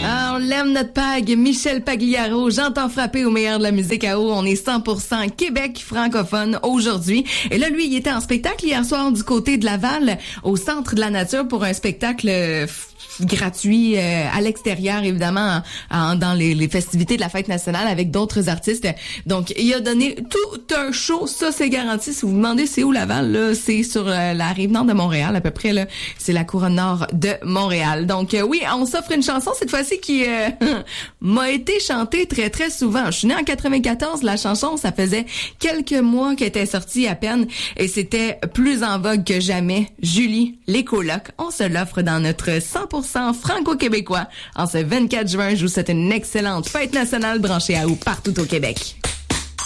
Ah, on l'aime notre Pag, Michel Pagliaro, j'entends frapper au meilleur de la musique à eau. On est 100% Québec francophone aujourd'hui. Et là, lui, il était en spectacle hier soir du côté de Laval, au Centre de la Nature pour un spectacle gratuit à l'extérieur, évidemment, dans les festivités de la fête nationale avec d'autres artistes. Donc, il a donné tout un show, ça c'est garanti. Si vous vous demandez c'est où Laval, là, c'est sur la rive nord de Montréal, à peu près, là, c'est la couronne nord de Montréal. Donc, oui, on s'offre une chanson cette fois-ci qui m'a été chantée très, très souvent. Je suis née en 94, la chanson, ça faisait quelques mois qu'elle était sortie à peine et c'était plus en vogue que jamais. Julie, les colocs, on se l'offre dans notre 100% franco-québécois. En ce 24 juin, je vous souhaite une excellente fête nationale branchée à où partout au Québec.